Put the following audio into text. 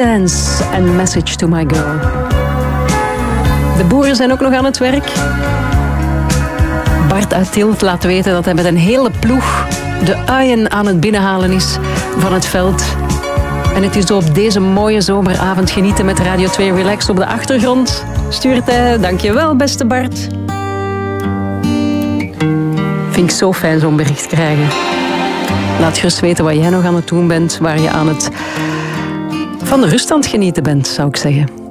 Dance en Message to My Girl. De boeren zijn ook nog aan het werk. Bart uit Tielt laat weten dat hij met een hele ploeg de uien aan het binnenhalen is van het veld. En het is op deze mooie zomeravond genieten met Radio 2 Relax op de achtergrond. Stuurt hij. Dankjewel, beste Bart. Vind ik zo fijn zo'n bericht krijgen. Laat gerust weten wat jij nog aan het doen bent, waar je van de rust aan het genieten bent, zou ik zeggen.